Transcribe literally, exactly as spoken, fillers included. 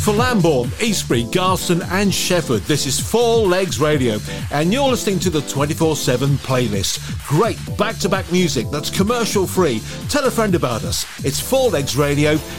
for Lambourne, Eastbury, Garston and Shefford. This is Four Legs Radio and you're listening to the twenty-four seven playlist. Great back-to-back music that's commercial free. Tell a friend about us. It's Four Legs Radio